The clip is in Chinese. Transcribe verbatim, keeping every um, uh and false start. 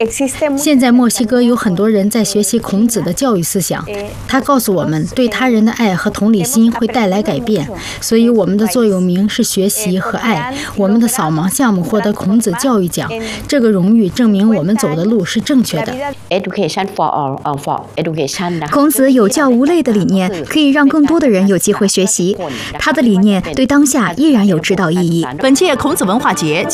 现在墨西哥有很多人在学习孔子的教育思想，他告诉我们，对他人的爱和同理心会带来改变。所以我们的座右铭是学习和爱。我们的扫盲项目获得孔子教育奖，这个荣誉证明我们走的路是正确的。 孔子有教无类的理念，可以让更多的人有机会学习。他的理念对当下依然有指导意义。 本届孔子文化节